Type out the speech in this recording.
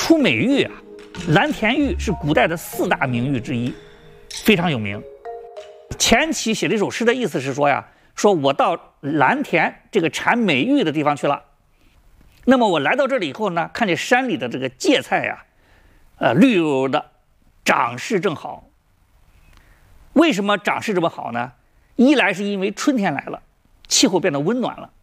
出美玉啊，蓝田玉是古代的4大名玉之一，非常有名。钱起写了一首诗的意思是说呀，说我到蓝田这个产美玉的地方去了。那么我来到这里以后呢，看见山里的这个芥菜呀，绿油油的，长势正好。为什么长势这么好呢？一来是因为春天来了，气候变得温暖了；